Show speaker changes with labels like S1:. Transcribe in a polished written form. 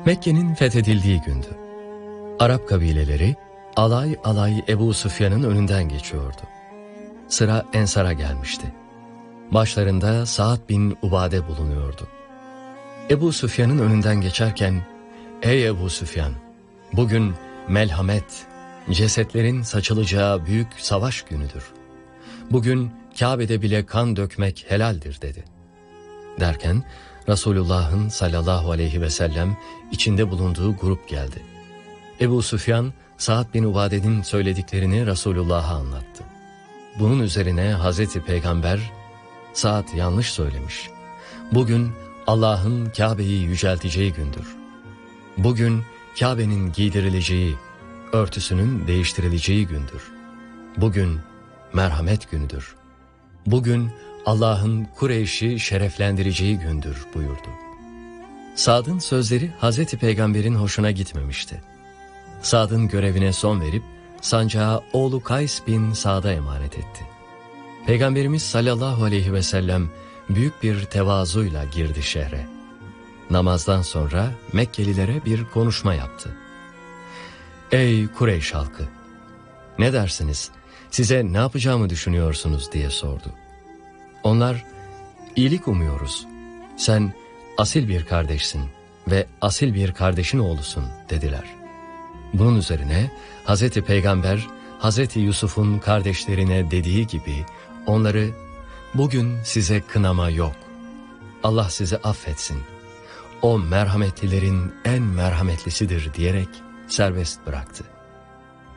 S1: Mekke'nin fethedildiği gündü. Arap kabileleri alay alay Ebu Süfyan'ın önünden geçiyordu. Sıra Ensar'a gelmişti. Başlarında Sa'd bin Ubade bulunuyordu. Ebu Süfyan'ın önünden geçerken, "Ey Ebu Süfyan, bugün melhamet, cesetlerin saçılacağı büyük savaş günüdür. Bugün Kabe'de bile kan dökmek helaldir," dedi. Derken Resulullah'ın sallallahu aleyhi ve sellem içinde bulunduğu grup geldi. Ebu Süfyan, Sa'd bin Ubade'nin söylediklerini Resulullah'a anlattı. Bunun üzerine Hazreti Peygamber, "Sa'd yanlış söylemiş. Bugün Allah'ın Kabe'yi yücelteceği gündür. Bugün Kabe'nin giydirileceği, örtüsünün değiştirileceği gündür. Bugün merhamet günüdür. Bugün Allah'ın Kureyş'i şereflendireceği gündür," buyurdu. Sa'd'ın sözleri Hazreti Peygamber'in hoşuna gitmemişti. Sa'd'ın görevine son verip sancağı oğlu Kays bin Sa'd'a emanet etti. Peygamberimiz sallallahu aleyhi ve sellem büyük bir tevazuyla girdi şehre. Namazdan sonra Mekkelilere bir konuşma yaptı. "Ey Kureyş halkı! Ne dersiniz? Size ne yapacağımı düşünüyorsunuz?" diye sordu. Onlar, "İyilik umuyoruz. Sen asil bir kardeşsin ve asil bir kardeşin oğlusun," dediler. Bunun üzerine Hazreti Peygamber, Hazreti Yusuf'un kardeşlerine dediği gibi onları, "Bugün size kınama yok. Allah sizi affetsin. O merhametlilerin en merhametlisidir," diyerek serbest bıraktı.